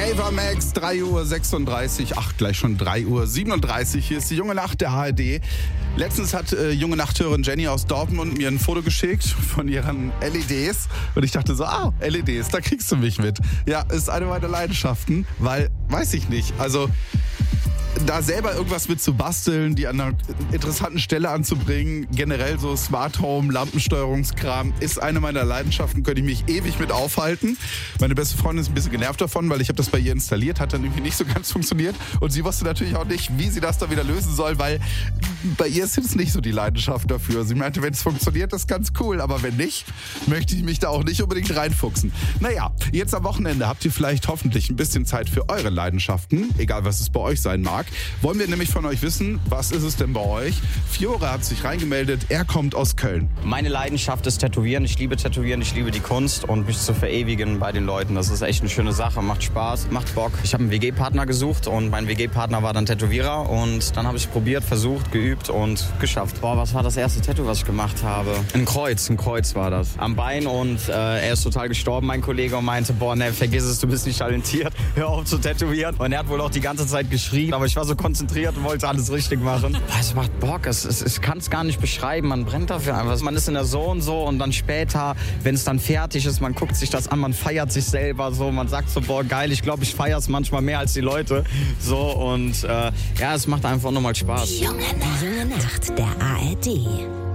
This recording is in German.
Ava Max, 3:36 Uhr, gleich schon 3:37 Uhr. Hier ist die Junge Nacht der ARD. Letztens hat junge Nachthörerin Jenny aus Dortmund mir ein Foto geschickt von ihren LEDs. Und ich dachte so, LEDs, da kriegst du mich mit. Ja, ist eine meiner Leidenschaften, weil, weiß ich nicht, also da selber irgendwas mit zu basteln, die an einer interessanten Stelle anzubringen, generell so Smart Home, Lampensteuerungskram, ist eine meiner Leidenschaften, könnte ich mich ewig mit aufhalten. Meine beste Freundin ist ein bisschen genervt davon, weil ich habe das bei ihr installiert, hat dann irgendwie nicht so ganz funktioniert und sie wusste natürlich auch nicht, wie sie das da wieder lösen soll, weil bei ihr ist jetzt nicht so die Leidenschaft dafür. Sie meinte, wenn es funktioniert, ist ganz cool, aber wenn nicht, möchte ich mich da auch nicht unbedingt reinfuchsen. Naja, jetzt am Wochenende habt ihr vielleicht hoffentlich ein bisschen Zeit für eure Leidenschaften, egal was es bei euch sein mag. Wollen wir nämlich von euch wissen, was ist es denn bei euch? Fiore hat sich reingemeldet, er kommt aus Köln. Meine Leidenschaft ist Tätowieren. Ich liebe Tätowieren, ich liebe die Kunst und mich zu verewigen bei den Leuten. Das ist echt eine schöne Sache, macht Spaß, macht Bock. Ich habe einen WG-Partner gesucht und mein WG-Partner war dann Tätowierer und dann habe ich probiert, versucht, geübt und geschafft. Boah, was war das erste Tattoo, was ich gemacht habe? Ein Kreuz war das. Am Bein und er ist total gestorben, mein Kollege, und meinte, boah, ne, vergiss es, du bist nicht talentiert, hör auf zu tätowieren. Und er hat wohl auch die ganze Zeit geschrien, aber ich war so konzentriert und wollte alles richtig machen. Es macht Bock, ich kann es gar nicht beschreiben, man brennt dafür einfach. Man ist in der Zone so und dann später, wenn es dann fertig ist, man guckt sich das an, man feiert sich selber so, man sagt so, boah, geil, ich glaube, ich feiere es manchmal mehr als die Leute. So und ja, es macht einfach nochmal Spaß. Die Junge Nacht der ARD.